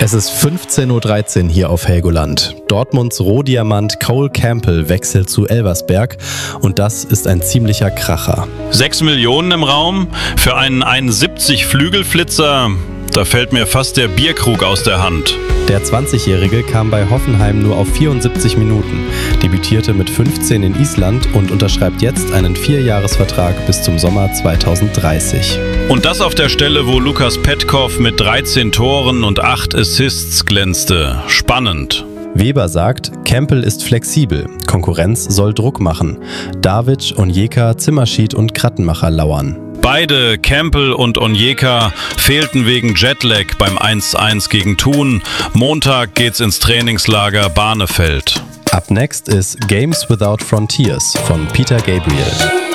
Es ist 15:13 Uhr hier auf Helgoland. Dortmunds Rohdiamant Cole Campbell wechselt zu Elversberg und das ist ein ziemlicher Kracher. 6 Millionen im Raum für einen 71 Flügelflitzer. Da fällt mir fast der Bierkrug aus der Hand. Der 20-Jährige kam bei Hoffenheim nur auf 74 Minuten, debütierte mit 15 in Island und unterschreibt jetzt einen 4-Jahres-Vertrag bis zum Sommer 2030. Und das auf der Stelle, wo Lukas Petkov mit 13 Toren und 8 Assists glänzte. Spannend. Weber sagt, Campbell ist flexibel, Konkurrenz soll Druck machen. Davic, Onyeka, Zimmerschied und Krattenmacher lauern. Beide, Campbell und Onyeka, fehlten wegen Jetlag beim 1:1 gegen Thun. Montag geht's ins Trainingslager Barnefeld. Up next ist Games Without Frontiers von Peter Gabriel.